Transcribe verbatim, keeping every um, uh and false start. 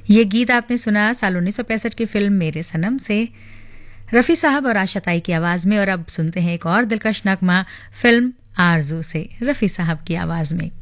ये गीत आपने सुना साल उन्नीस सौ पैंसठ की फिल्म मेरे सनम से रफ़ी साहब और आशा ताई की आवाज़ में। और अब सुनते हैं एक और दिलकश नगमा फिल्म आरज़ू से रफ़ी साहब की आवाज़ में।